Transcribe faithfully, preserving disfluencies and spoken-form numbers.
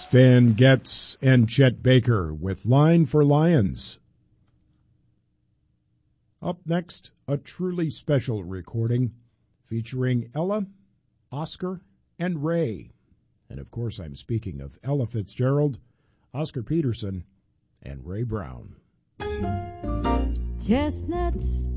Stan Getz and Chet Baker with Line for Lions. Up next, a truly special recording featuring Ella, Oscar, and Ray. And of course, I'm speaking of Ella Fitzgerald, Oscar Peterson, and Ray Brown. Chestnuts